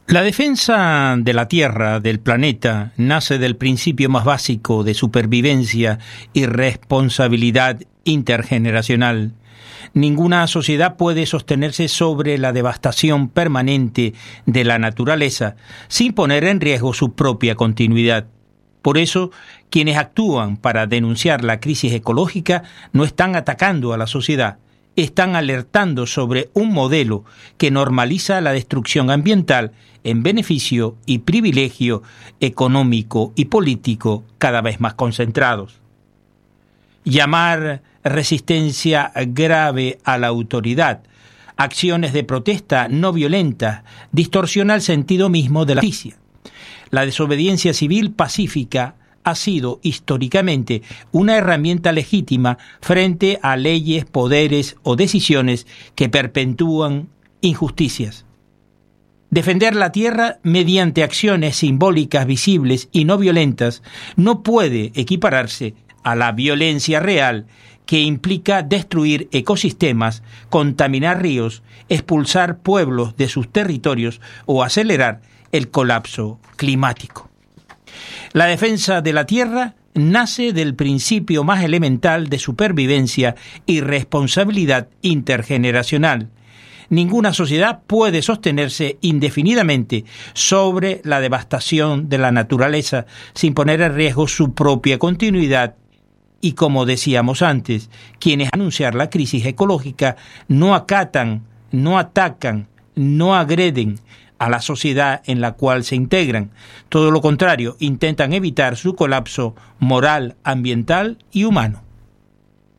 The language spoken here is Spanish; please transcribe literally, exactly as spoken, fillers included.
La defensa de la Tierra, del planeta, nace del principio más básico de supervivencia y responsabilidad intergeneracional. Ninguna sociedad puede sostenerse sobre la devastación permanente de la naturaleza sin poner en riesgo su propia continuidad. Por eso, quienes actúan para denunciar la crisis ecológica no están atacando a la sociedad, están alertando sobre un modelo que normaliza la destrucción ambiental en beneficio y privilegio económico y político cada vez más concentrados. Llamar resistencia grave a la autoridad, acciones de protesta no violentas, distorsiona el sentido mismo de la justicia. La desobediencia civil pacífica ha sido históricamente una herramienta legítima frente a leyes, poderes o decisiones que perpetúan injusticias. Defender la tierra mediante acciones simbólicas visibles y no violentas no puede equipararse a la violencia real que implica destruir ecosistemas, contaminar ríos, expulsar pueblos de sus territorios o acelerar el colapso climático. La defensa de la tierra nace del principio más elemental de supervivencia y responsabilidad intergeneracional. Ninguna sociedad puede sostenerse indefinidamente sobre la devastación de la naturaleza sin poner en riesgo su propia continuidad. Y como decíamos antes, quienes anuncian la crisis ecológica no acatan, no atacan, no agreden a la sociedad en la cual se integran. Todo lo contrario, intentan evitar su colapso moral, ambiental y humano.